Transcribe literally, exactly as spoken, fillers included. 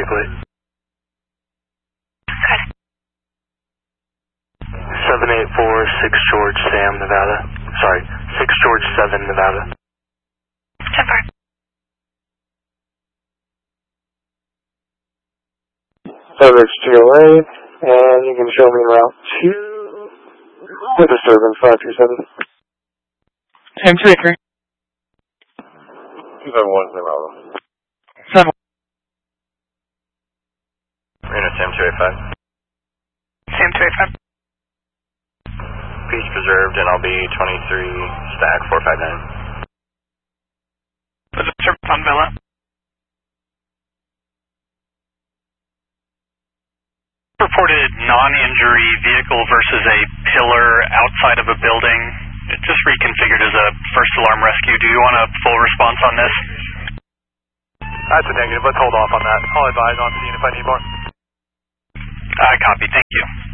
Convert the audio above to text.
plate. seven eight four six George Sam, Nevada. Sorry, six George seven, Nevada. ten four. Average G O A, and you can show me route two with disturbance five two seven. Sam two eight three. two seven one, Sam Bravo. seven. Reno, Sam two eight five. Sam two eight five. Peace preserved, and I'll be twenty-three stack four five nine. The disturbance on Villa. Reported non-injury vehicle versus a pillar outside of a building. It just reconfigured as a first alarm rescue. Do you want a full response on this? That's a negative. Let's hold off on that. I'll advise on scene if I need more. I copy. Thank you.